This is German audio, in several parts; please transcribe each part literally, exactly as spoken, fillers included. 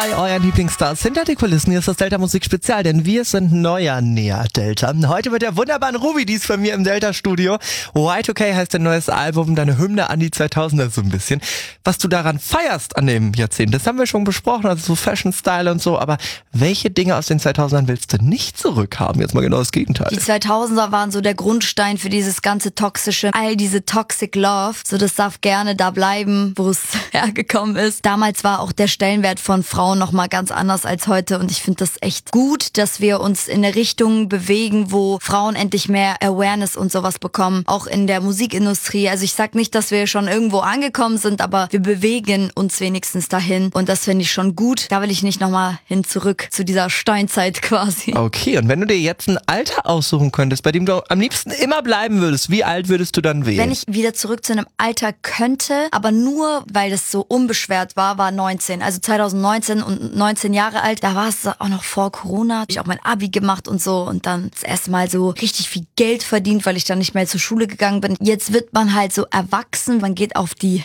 Bei euren Lieblingsstars hinter die Kulissen. Hier ist das Delta Musik Spezial, denn wir sind neuer näher Delta. Heute mit der wunderbaren Ruby, die ist bei mir im Delta Studio. Y zwei K heißt dein neues Album, deine Hymne an die zweitausender so ein bisschen. Was du daran feierst an dem Jahrzehnt, das haben wir schon besprochen, also so Fashion Style und so, aber welche Dinge aus den zweitausendern willst du nicht zurückhaben? Jetzt mal genau das Gegenteil. Die zweitausender waren so der Grundstein für dieses ganze toxische, all diese Toxic Love. So, das darf gerne da bleiben, wo es hergekommen ist. Damals war auch der Stellenwert von Frauen noch mal ganz anders als heute und ich finde das echt gut, dass wir uns in eine Richtung bewegen, wo Frauen endlich mehr Awareness und sowas bekommen, auch in der Musikindustrie. Also ich sag nicht, dass wir schon irgendwo angekommen sind, aber wir bewegen uns wenigstens dahin und das finde ich schon gut. Da will ich nicht noch mal hin zurück zu dieser Steinzeit quasi. Okay, und wenn du dir jetzt ein Alter aussuchen könntest, bei dem du am liebsten immer bleiben würdest, wie alt würdest du dann wählen? Wenn ich wieder zurück zu einem Alter könnte, aber nur, weil das so unbeschwert war, war neunzehn. Also zweitausendneunzehn und neunzehn Jahre alt, da war es auch noch vor Corona. Hab ich auch mein Abi gemacht und so und dann das erste Mal so richtig viel Geld verdient, weil ich dann nicht mehr zur Schule gegangen bin. Jetzt wird man halt so erwachsen, man geht auf die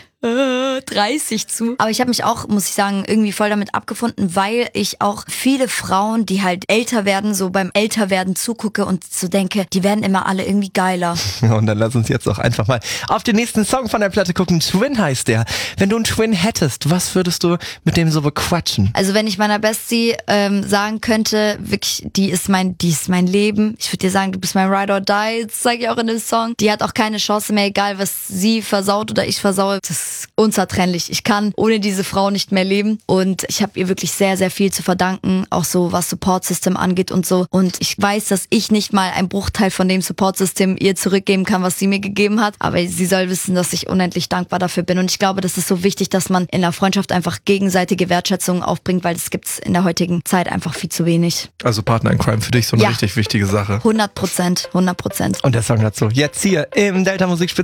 dreißig zu. Aber ich habe mich auch, muss ich sagen, irgendwie voll damit abgefunden, weil ich auch viele Frauen, die halt älter werden, so beim Älterwerden zugucke und so denke, die werden immer alle irgendwie geiler. Und dann lass uns jetzt auch einfach mal auf den nächsten Song von der Platte gucken. Twin heißt der. Wenn du einen Twin hättest, was würdest du mit dem so bequatschen? Also wenn ich meiner Bestie ähm, sagen könnte, wirklich, die ist mein, die ist mein Leben. Ich würde dir sagen, du bist mein Ride or Die. Das sage ich auch in dem Song. Die hat auch keine Chance mehr, egal was sie versaut oder ich versaue. Das ist unzertrennlich. Ich kann ohne diese Frau nicht mehr leben und ich habe ihr wirklich sehr, sehr viel zu verdanken, auch so was Support System angeht und so. Und ich weiß, dass ich nicht mal einen Bruchteil von dem Support System ihr zurückgeben kann, was sie mir gegeben hat, aber sie soll wissen, dass ich unendlich dankbar dafür bin und ich glaube, das ist so wichtig, dass man in der Freundschaft einfach gegenseitige Wertschätzung aufbringt, weil das gibt's in der heutigen Zeit einfach viel zu wenig. Also Partner in Crime für dich so eine ja. richtig wichtige Sache. hundert Prozent, hundert Prozent. Und der Song dazu jetzt hier im Delta Musik Spezial.